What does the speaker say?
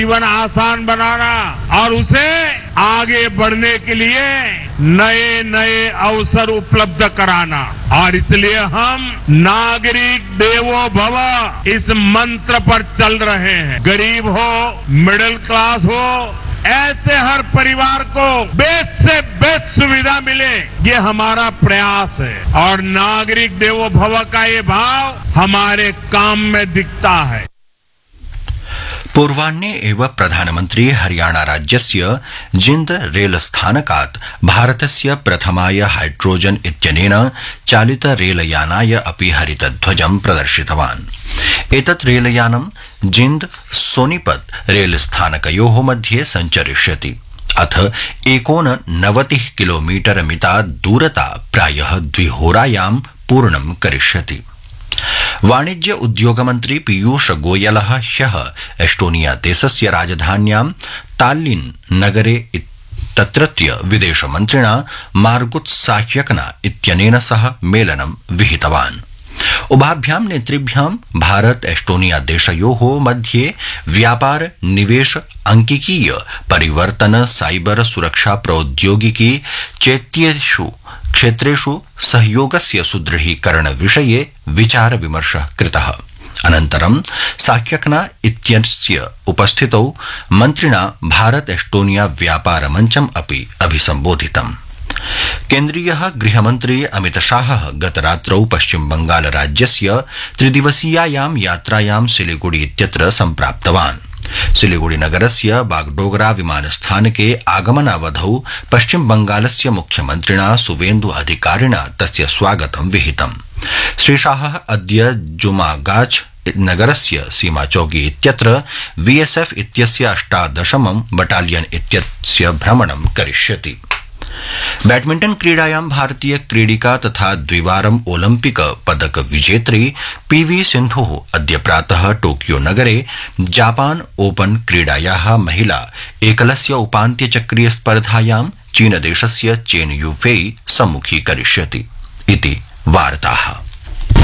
जीवन आसान बनाना और उसे आगे बढ़ने के लिए नए नए अवसर उपलब्ध कराना। और इसलिए हम नागरिक देवो भव इस मंत्र पर चल रहे हैं। गरीब हो, मिडिल क्लास हो, ऐसे हर परिवार को बेस्ट से बेस्ट सुविधा मिले, ये हमारा प्रयास है। और नागरिक देवो भव का ये भाव हमारे काम में दिखता है। पूर्वाह्ने एव प्रधानमन्त्री हरियाणा राज्यस्य जिंद रेलस्थानकात् भारतस्य प्रथमाय हाइड्रोजन इत्यनेन चालित रेलयानाय अपि हरितध्वजं प्रदर्शितवान्। एतत् रेलयानं जिंद सोनीपत रेलस्थानकयोः मध्ये सञ्चरिष्यति। अथ 89 किलोमीटर मिता दूरता प्रायः 2 होरायां पूर्णं करिष्यति। वाणिज्य उद्योगमन्त्री पीयूष गोयलः ह्यः एस्टोनिया देशस्य राजधान्यां ताल्लिन् नगरे तत्रत्य विदेशमन्त्रिणा मार्गुट साह्यकना इत्यनेन सह मेलनं विहितवान्। उभाभ्यां नेतृभ्यां भारत एस्टोनिया देशयोः मध्ये व्यापार, निवेश, अंकिकीय परिवर्तन, साइबर सुरक्षा प्रौद्योगिकी चेत्येषु क्षेत्रेषु सहयोगस्य सुदृढीकरण विषये विचार विमर्शः कृतः। अनन्तरं साह्यकना इत्यस्य उपस्थितौ मन्त्रिणा भारत एस्टोनिया व्यापार मञ्चम् अपि अभिसम्बोधितम्। केन्द्रीयः गृहमन्त्री अमित शाहः गतरात्रौ पश्चिम बंगाल राज्यस्य त्रिदिवसीयायां यात्रायां सिलीगुड़ी इत्यत्र सम्प्राप्तवान्। सिलीगुड़ी नगरस्य बागडोगरा विमानस्थानके आगमनावधौ पश्चिम बंगालस्य मुख्यमन्त्रिणा सुवेन्दु अधिकारिणा तस्य स्वागतं विहितम्। श्रीशाहः अद्य जुमागाछ नगरस्य सीमाचौकी इत्यत्र बीएसएफ इत्यस्य 18 बटालियन इत्यस्य भ्रमणं करिष्यति। बैडमिंटन क्रीडायां भारतीय क्रीडिका तथा द्विवारं ओलंपिक पदक विजेत्री पीवी सिन्धुः अद्य प्रातः टोक्यो नगरे जापान ओपन क्रीडायाः महिला एकलस्य उपान्त्यचक्रीय स्पर्धायां चीनदेशस्य चेन यूफेई सम्मुखीकरिष्यति इति वार्ताः।